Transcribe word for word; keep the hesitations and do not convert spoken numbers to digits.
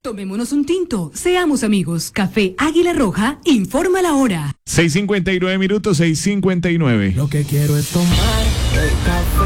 Tomémonos un tinto, seamos amigos. Café Águila Roja, informa la hora. seis cincuenta y nueve minutos, seis cincuenta y nueve. Lo que quiero es tomar el café.